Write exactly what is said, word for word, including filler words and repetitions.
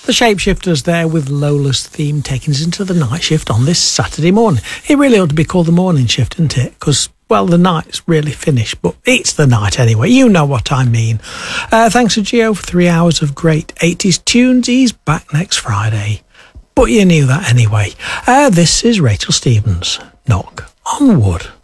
The Shapeshifters there with Lola's theme taking us into the night shift on this Saturday morning. It really ought to be called the morning shift, isn't it? Because, well, the night's really finished, but it's the night anyway. You know what I mean. Uh, thanks to Gio for three hours of great eighties tunes. He's back next Friday. But you knew that anyway. Uh, this is Rachel Stevens. Knock on wood.